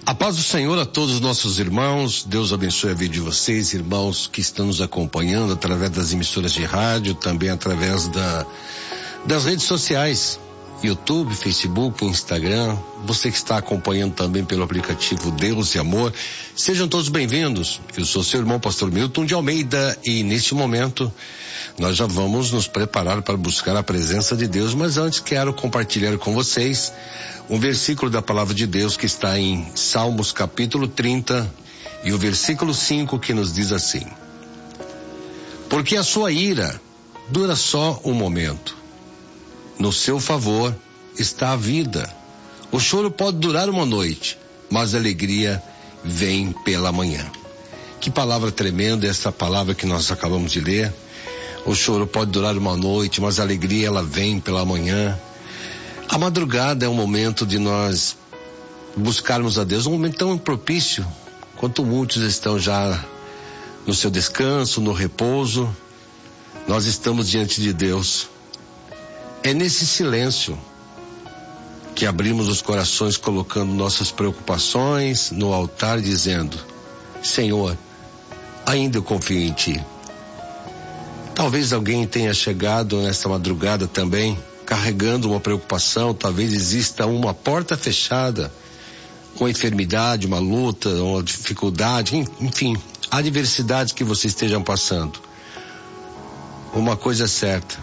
A paz do Senhor a todos os nossos irmãos. Deus abençoe a vida de vocês, irmãos que estão nos acompanhando através das emissoras de rádio, também através das redes sociais, YouTube, Facebook, Instagram. Você que está acompanhando também pelo aplicativo Deus e Amor, sejam todos bem-vindos. Eu sou seu irmão pastor Milton de Almeida e neste momento nós já vamos nos preparar para buscar a presença de Deus, mas antes quero compartilhar com vocês um versículo da palavra de Deus que está em Salmos capítulo 30 e o versículo 5, que nos diz assim: porque a sua ira dura só um momento, no seu favor está a vida. O choro pode durar uma noite, mas a alegria vem pela manhã. Que palavra tremenda essa palavra que nós acabamos de ler. O choro pode durar uma noite, mas a alegria ela vem pela manhã. A madrugada é um momento de nós buscarmos a Deus, um momento tão propício, quanto muitos estão já no seu descanso, no repouso. Nós estamos diante de Deus. É nesse silêncio que abrimos os corações, colocando nossas preocupações no altar, dizendo: Senhor, ainda eu confio em Ti. Talvez alguém tenha chegado nessa madrugada também carregando uma preocupação. Talvez exista uma porta fechada, uma enfermidade, uma luta, uma dificuldade, enfim, adversidades que vocês estejam passando. Uma coisa é certa: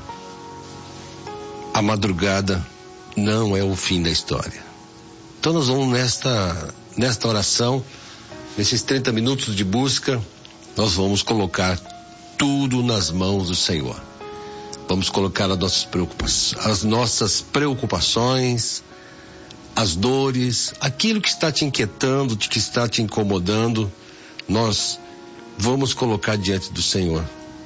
a madrugada não é o fim da história. Então nós vamos nesta oração, nesses 30 minutos de busca, nós vamos colocar tudo nas mãos do Senhor. Vamos colocar as nossas preocupações, as dores, aquilo que está te inquietando, que está te incomodando, nós vamos colocar diante do Senhor.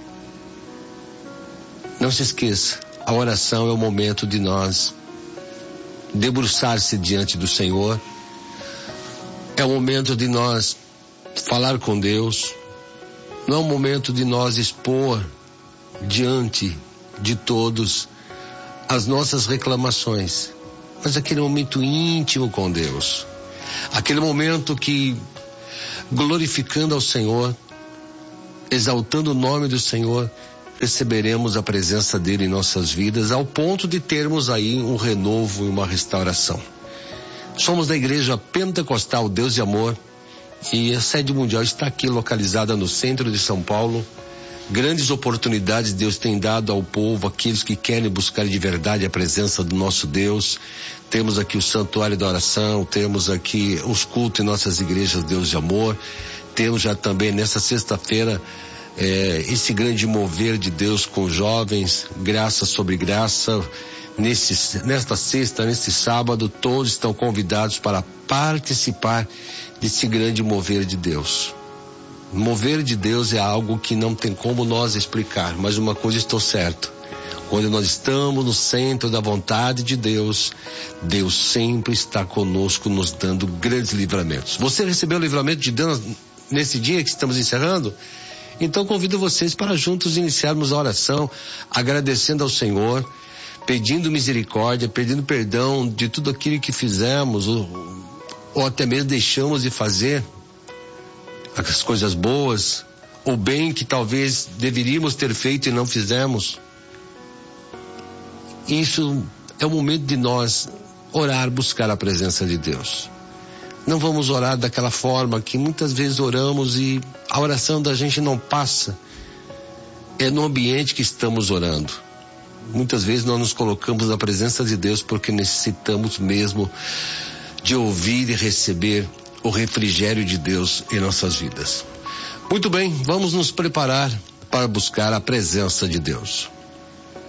Não se esqueça, a oração é o momento de nós debruçar-se diante do Senhor. É o momento de nós falar com Deus. Não é o momento de nós expor diante de todos as nossas reclamações, mas aquele momento íntimo com Deus, aquele momento que, glorificando ao Senhor, exaltando o nome do Senhor, receberemos a presença dele em nossas vidas, ao ponto de termos aí um renovo e uma restauração. Somos da Igreja Pentecostal Deus e Amor, e a sede mundial está aqui localizada no centro de São Paulo. Grandes oportunidades Deus tem dado ao povo, aqueles que querem buscar de verdade a presença do nosso Deus. Temos aqui o Santuário da Oração, temos aqui os cultos em nossas igrejas Deus de Amor. Temos já também nessa sexta-feira esse grande mover de Deus com jovens, graça sobre graça. Nesta sexta, neste sábado, todos estão convidados para participar desse grande mover de Deus. Mover de Deus é algo que não tem como nós explicar, mas uma coisa estou certo: quando nós estamos no centro da vontade de Deus, Deus sempre está conosco, nos dando grandes livramentos. Você recebeu o livramento de Deus nesse dia que estamos encerrando? Então convido vocês para juntos iniciarmos a oração, agradecendo ao Senhor, pedindo misericórdia, pedindo perdão de tudo aquilo que fizemos, ou até mesmo deixamos de fazer, as coisas boas, o bem que talvez deveríamos ter feito e não fizemos. Isso é o momento de nós orar, buscar a presença de Deus. Não vamos orar daquela forma que muitas vezes oramos e a oração da gente não passa. É no ambiente que estamos orando. Muitas vezes nós nos colocamos na presença de Deus porque necessitamos mesmo de ouvir e receber o refrigério de Deus em nossas vidas. Muito bem, vamos nos preparar para buscar a presença de Deus.